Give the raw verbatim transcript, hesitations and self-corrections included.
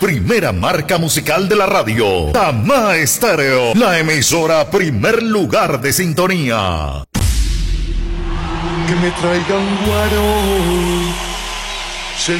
primera marca musical de la radio. Tama Estéreo, la emisora primer lugar de sintonía. Que me traigan guaro